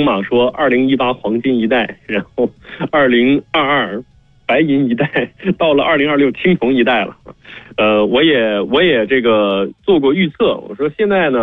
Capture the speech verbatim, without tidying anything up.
马说二零一八黄金一代，然后二零二二白银一代，到了二零二六青铜一代了。呃，我也我也这个做过预测，我说现在呢。